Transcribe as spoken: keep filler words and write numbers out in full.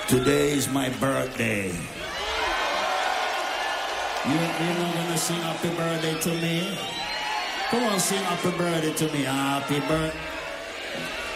Today is my birthday. You, you're not gonna sing happy birthday to me? Come on, sing happy birthday to me. Happy birthday.